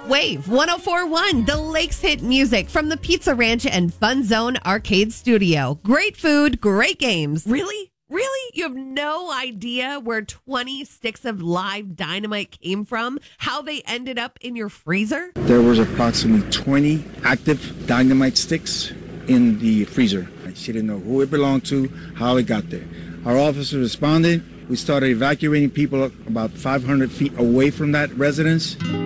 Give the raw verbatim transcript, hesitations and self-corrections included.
Wave one oh four point one, the Lakes hit music from the Pizza Ranch and Fun Zone Arcade Studio. Great food, great games. Really? Really? You have no idea where twenty sticks of live dynamite came from? How they ended up in your freezer? There was approximately twenty active dynamite sticks in the freezer. She didn't know who it belonged to, how it got there. Our officer responded. We started evacuating people about five hundred feet away from that residence.